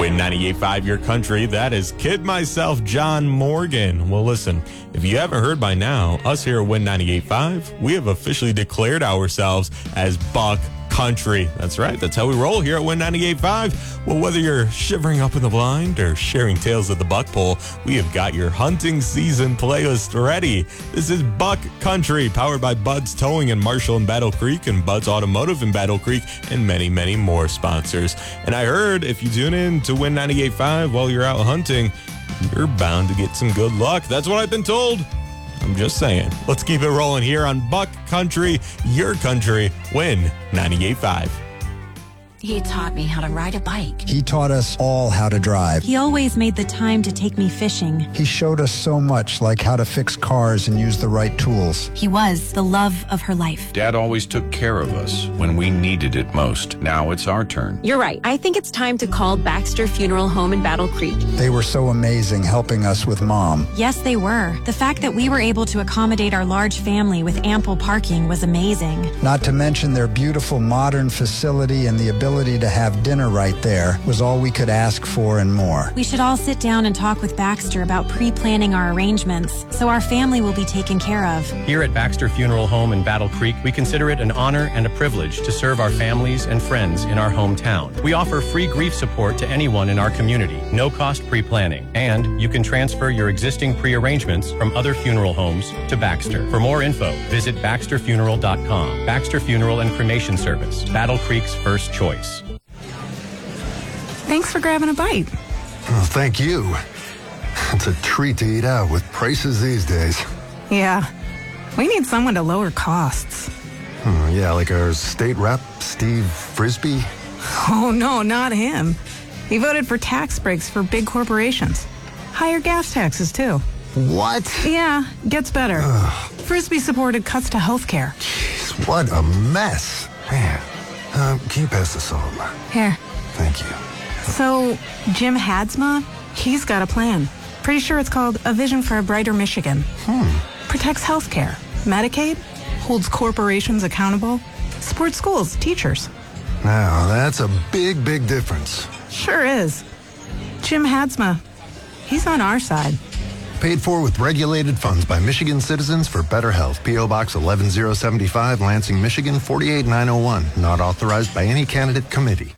Win 98.5 Your Country. That is Kid Myself, John Morgan. Well, listen, if you haven't heard by now, us here at Win 98.5, we have officially declared ourselves as Buck Country. That's right. That's how we roll here at Win 98.5. Well, whether you're shivering up in the blind or sharing tales at the buck pole, we have got your hunting season playlist ready. This is Buck Country, powered by Bud's Towing in Marshall and Battle Creek and Bud's Automotive in Battle Creek and many, many more sponsors. And I heard if you tune in to Win 98.5 while you're out hunting, you're bound to get some good luck. That's what I've been told. I'm just saying. Let's keep it rolling here on Buck Country, your country, Win 98.5. He taught me how to ride a bike. He taught us all how to drive. He always made the time to take me fishing. He showed us so much, like how to fix cars and use the right tools. He was the love of her life. Dad always took care of us when we needed it most. Now it's our turn. You're right. I think it's time to call Baxter Funeral Home in Battle Creek. They were so amazing helping us with Mom. Yes, they were. The fact that we were able to accommodate our large family with ample parking was amazing. Not to mention their beautiful modern facility and the ability to have dinner right there was all we could ask for and more. We should all sit down and talk with Baxter about pre-planning our arrangements so our family will be taken care of. Here at Baxter Funeral Home in Battle Creek, we consider it an honor and a privilege to serve our families and friends in our hometown. We offer free grief support to anyone in our community, no cost pre-planning, and you can transfer your existing pre-arrangements from other funeral homes to Baxter. For more info, visit baxterfuneral.com. Baxter Funeral and Cremation Service, Battle Creek's first choice. Thanks for grabbing a bite. Oh, thank you. It's a treat to eat out with prices these days. Yeah, we need someone to lower costs. Yeah, like our state rep, Steve Frisbee. Oh, no, not him. He voted for tax breaks for big corporations. Higher gas taxes, too. What? Yeah, gets better. Ugh. Frisbee supported cuts to health care. Jeez, what a mess. Man, can you pass the salt? Here. Thank you. So, Jim Hadsma, he's got a plan. Pretty sure it's called A Vision for a Brighter Michigan. Protects healthcare, Medicaid, holds corporations accountable, supports schools, teachers. Now, that's a big, big difference. Sure is. Jim Hadsma, he's on our side. Paid for with regulated funds by Michigan Citizens for Better Health. P.O. Box 11075, Lansing, Michigan 48901. Not authorized by any candidate committee.